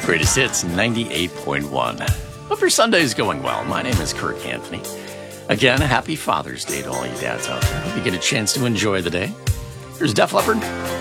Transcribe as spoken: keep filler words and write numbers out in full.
Greatest Hits ninety-eight point one. Hope your Sunday's going well. My name is Kirk Anthony. Again, happy Father's Day to all you dads out there. Hope you get a chance to enjoy the day. Here's Def Leppard,